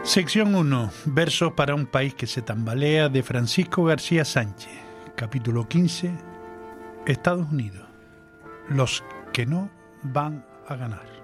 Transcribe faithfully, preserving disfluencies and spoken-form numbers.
Sección uno. Versos para un país que se tambalea, de Francisco García Sánchez. Capítulo quince. Estados Unidos. Los que no van a ganar.